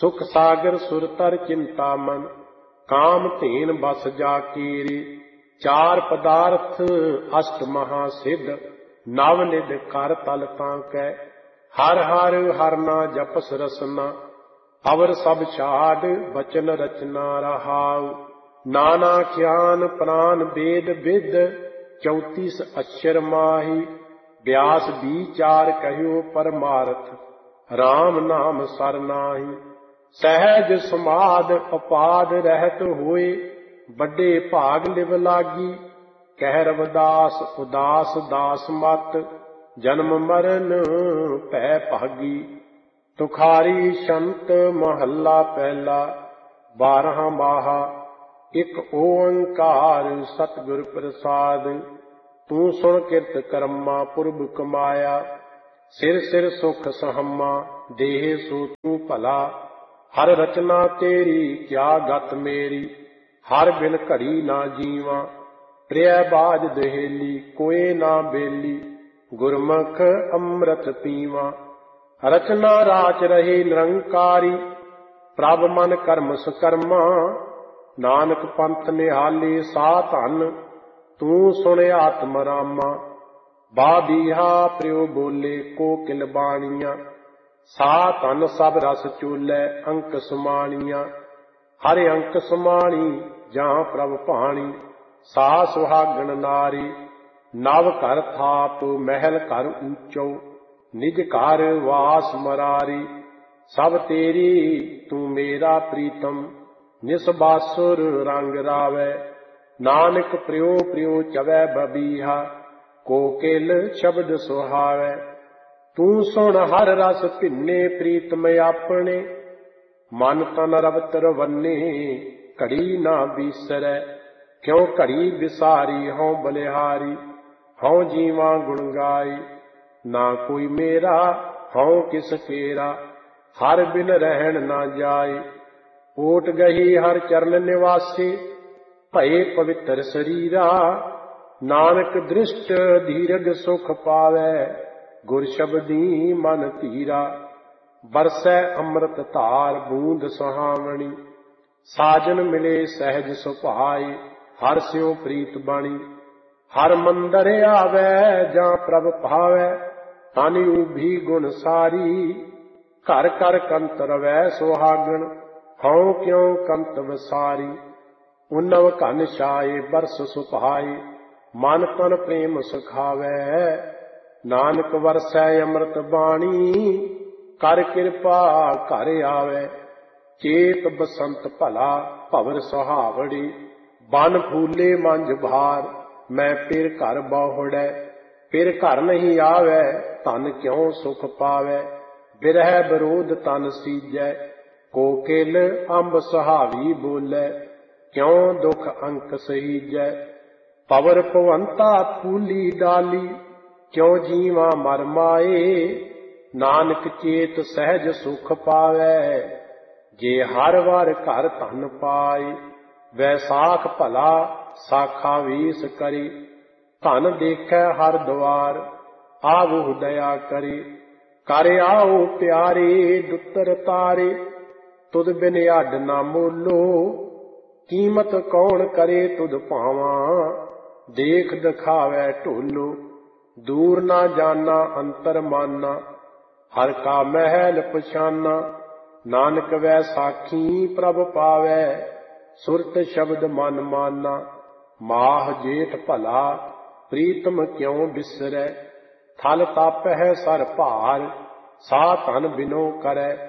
ਸੁਖ ਸਾਗਰ ਸੁਰ ਤਰ ਚਿੰਤਾ ਮਨ, ਕਾਮ ਧੇਨ ਬਸ ਜਾ ਕੀਰੀ। ਚਾਰ ਪਦਾਰਥ ਅਸ਼ਟ ਮਹਾ ਸਿੱਧ, ਨਵ ਨਿਧ ਕਰ ਤਲ ਤਾਂ ਕੈ। ਹਰ ਹਰ ਹਰ ਨਾ ਜਪਸ ਰਸਨਾ, ਅਵਰ ਸਭ ਛਾੜ ਬਚਨ ਰਚਨਾ ਰਹਾਉ। ਨਾਨਾ ਗਿਆਨ ਪ੍ਰਾਨ ਵੇਦ ਵਿਦ, 34 ਅक्षर ਮਾਹੀ। ਬਿਆਸ ਵਿਚਾਰ ਕਹਿਓ ਪਰਮਾਰਥ, ਰਾਮ ਨਾਮ ਸਰ ਨਾਹੀ। ਸਹਿਜ ਸਮਾਧ ਉਪਾਦ ਰਹਿਤ ਹੋਏ, ਵੱਡੇ ਭਾਗ ਲਿਵ ਲਾਗੀ। ਕਹਿ ਰਵਿਦਾਸ ਉਦਾਸ ਦਾਸ ਮਤ, ਜਨਮ ਮਰਨ ਭੈ ਭਾਗੀ। ਤੁਖਾਰੀ ਸ਼ੰਤ ਮਹੱਲਾ ਪਹਿਲਾ, 12 ਮਾਹਾ। ਇਕ ਓੰਕਾਰ ਸਤਿਗੁਰ ਪ੍ਰਸਾਦ, ਤੂੰ ਸੁਣ ਕਿਰਤ ਕਰਮਾ ਪੁਰਬ ਕਮਾਇਆ। ਸਿਰ ਸਿਰ ਸੁਖ ਸਹਮਾ, ਦੇਹ ਸੋ ਤੂੰ ਭਲਾ। ਹਰ ਰਚਨਾ ਤੇਰੀ ਕਿਆ ਗਤ ਮੇਰੀ, ਹਰ ਬਿਨ ਘੜੀ ਨਾ ਜੀਵਾਂ। ਪ੍ਰਿਆ ਬਾਜ ਦਹੇਲੀ ਕੋਏ ਨਾ ਬੇਲੀ, ਗੁਰਮੁਖ ਅੰਮ੍ਰਿਤ ਪੀਵਾਂ। ਰਚਨਾ ਰਾਚ ਰਹੇ ਨਿਰੰਕਾਰੀ, ਪ੍ਰਭ ਮਨ ਕਰਮ ਸਕਰਮਾ। ਨਾਨਕ ਪੰਥ ਨਿਹਾਲੇ ਸਾ ਧਨ, ਤੂੰ ਸੁਣ ਆਤਮ ਰਾਮਾ। ਬਾਬੀਹਾ ਪ੍ਰਿਉ ਬੋਲੇ ਕੋਕਿਲ ਬਾਣੀਆਂ, ਸਾ ਧਨ ਸਭ ਰਸ ਚੂਲੈ ਅੰਕ ਸਮਾਣੀਆਂ। ਹਰ ਅੰਕ ਸਮਾਣੀ ਜਾਂ ਪ੍ਰਭ ਭਾਣੀ, ਸਾ ਸੁਹਾਗਣ ਨਾਰੀ। ਨਵ ਘਰ ਥਾਪ ਮਹਿਲ ਘਰ ਊਚੋ, ਨਿਜ ਘਰ ਵਾਸ ਮਰਾਰੀ। ਸਭ ਤੇਰੀ ਤੂੰ ਮੇਰਾ ਪ੍ਰੀਤਮ, ਨਿਸਬਾਸੁਰ ਰੰਗ ਰਾਵੈ। ਨਾਨਕ ਪ੍ਰਿਉ ਪ੍ਰਿਉ ਚਵੈ ਬਬੀਹਾ, ਕੋਕਿਲ ਸ਼ਬਦ ਸੁਹਾਵੈ। ਤੂੰ ਸੁਣ ਹਰ ਰਸ ਭਿੰਨੇ ਪ੍ਰੀਤਮ ਆਪਣੇ, ਮਨ ਤਨ ਰਵਤ ਰਵੰਨੇ ਘੜੀ ਨਾ ਬੀਸਰੈ। ਕਿਉ ਘੜੀ ਵਿਸਾਰੀ ਹਉ ਬਲਿਹਾਰੀ, ਹਉ ਜੀਵਾਂ ਗੁਣ ਗਾਈ। ਨਾ ਕੋਈ ਮੇਰਾ ਹਉ ਕਿਸ ਕੇਰਾ, ਹਰ ਬਿਨ ਰਹਿਣ ਨਾ ਜਾਈ। ਓਟ ਗਹੀ ਹਰ ਚਰਨ ਨਿਵਾਸੀ, ਭਏ ਪਵਿੱਤਰ ਸਰੀਰਾ। ਨਾਨਕ ਦ੍ਰਿਸ਼ਟ ਧੀਰਗ ਸੁਖ ਪਾਵੈ, ਗੁਰ ਸ਼ਬਦੀ ਮਨ ਧੀਰਾ। ਬਰਸੈ ਅੰਮ੍ਰਿਤ ਧਾਰ ਬੂੰਦ ਸੁਹਾਵਣੀ, ਸਾਜਨ ਮਿਲੇ ਸਹਿਜ ਸੁਭਾਈ। ਹਰ ਸਿਉ ਪ੍ਰੀਤ ਬਾਣੀ, ਹਰ ਮੰਦਰ ਆਵੈ ਜਾਂ ਪ੍ਰਭ ਭਾਵੈ। ਤਨ ਊਭੀ ਗੁਣ ਸਾਰੀ, ਘਰ ਘਰ ਕੰਤ ਰਵੈ ਸੁਹਾਗਣ। ਹਉ ਕਿਉ ਕੰਤ ਵਸਾਰੀ, ਉਨਵ ਘਨ ਛਾਏ ਬਰਸ ਸੁਭਾਈ। ਮਨ ਤਨ ਪ੍ਰੇਮ ਸੁਖਾਵੈ, ਨਾਨਕ ਵਰਸੈ ਅੰਮ੍ਰਿਤ ਬਾਣੀ। ਕਰ ਕਿਰਪਾ ਘਰ ਆਵੈ, ਚੇਤ ਬਸੰਤ ਭਲਾ ਭਵਰ ਸੁਹਾਵੜੀ। ਬਨ ਫੂਲੇ ਮੰਝ ਭਾਰ, ਮੈਂ ਫਿਰ ਘਰ ਬਹੁੜੈ। ਫਿਰ ਘਰ ਨਹੀਂ ਆਵੈ, ਧਨ ਕਿਉ ਸੁਖ ਪਾਵੈ। ਬਿਰਹਿ ਵਿਰੋਧ ਤਨ ਸੀਜੈ, ਕੋਕਿਲ ਅੰਬ ਸੁਹਾਵੀ ਬੋਲੇ। ਕਿਉ ਦੁਖ ਅੰਕ ਸਹੀਜੈ, ਪਵਰ ਭਵੰਤਾ ਫੂਲੀ ਡਾਲੀ। ਕਿਉ ਜੀਵਾਂ ਮਰ ਮਾਏ, ਨਾਨਕ ਚੇਤ ਸਹਿਜ ਸੁਖ ਪਾਵੈ। ਜੇ ਹਰ ਵਾਰ ਘਰ ਧਨ ਪਾਈ, ਵੈਸਾਖ ਭਲਾ ਸਾਖਾ ਵੀਸ ਕਰੀ। ਧਨ ਦੇਖੈ ਹਰ ਦੁਆਰ, ਆਵਹੁ ਦਇਆ ਕਰੀ। ਕਰ ਆਓ ਪਿਆਰੇ ਦੁੱਤਰ ਤਾਰੇ, ਤੁਧ ਬਿਨ ਅੱਡ ਨਾ ਮੋਲੋ। ਕੀਮਤ ਕੌਣ ਕਰੇ ਤੁਧ ਭਾਵਾਂ, ਦੇਖ ਦਿਖਾਵੈ ਢੋਲੋ। ਦੂਰ ਨਾ ਜਾਨਾ ਅੰਤਰ ਮਾਨਾ, ਹਰ ਕਾ ਮਹਿਲ ਪਛਾਨਾ। ਨਾਨਕ ਵੈਸਾਖੀ ਪ੍ਰਭ ਪਾਵੈ, ਸੁਰਤ ਸ਼ਬਦ ਮਨ ਮਾਨਾ। ਮਾਹ ਜੇਠ ਭਲਾ ਪ੍ਰੀਤਮ ਕਿਉ ਬਿਸਰੈ, ਥਲ ਤਾਪਹਿ ਸਰ ਭਾਰ। ਸਾ ਧਨ ਬਿਨੋ ਕਰੈ,